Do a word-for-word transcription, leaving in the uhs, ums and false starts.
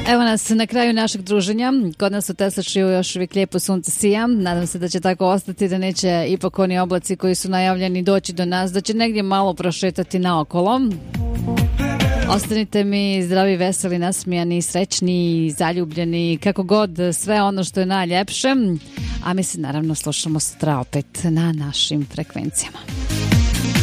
Evo nas na kraju našeg druženja. Kod nas u Teslačiju još uvijek lijepo sunce sija. Nadam se da će tako ostati, da neće ipak oni oblaci koji su najavljeni doći do nas, da će negdje malo prošetati naokolo. Ostanite mi zdravi, veseli, nasmijani, srećni, zaljubljeni, kako god, sve ono što je najljepše. A mi se naravno slušamo sutra opet na našim frekvencijama.